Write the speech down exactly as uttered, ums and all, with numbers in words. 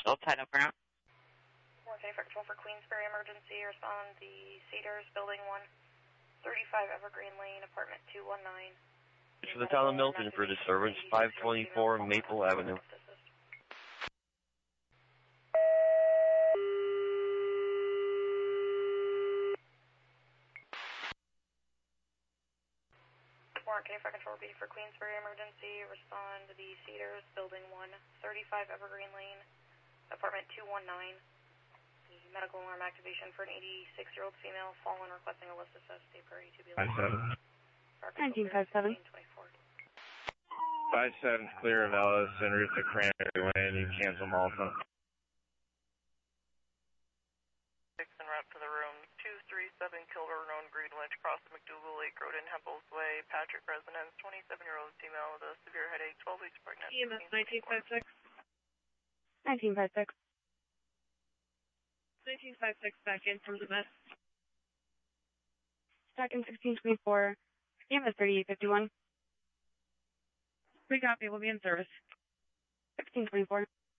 still tied up or not? Okay, for control for Queensbury emergency, respond the Cedars, building one, thirty-five Evergreen Lane, apartment two one nine. To the town of Milton for disturbance, five twenty-four Maple Avenue. Warrant K for control B for Queensbury emergency, respond to the Cedars, building one, thirty-five Evergreen Lane, apartment two one nine. The medical alarm activation for an eighty-six-year-old female fallen requesting a lift assist, state priority to be five seven. nineteen five seven. five seven clear of Ellis en route to Cranberry Lane. You cancel Malta. six en route to the room. two three seven Kilder Known Greenwich, cross the McDougal Lake Road in Hempels Way. Patrick residence, twenty-seven-year-old female with a severe headache, twelve weeks pregnant. E M S nineteen five six. nineteen five six. nineteen five six back in from the mess. Back in sixteen twenty-four. E M S thirty-eight fifty-one. We copy. We'll be in service. sixteen twenty-four.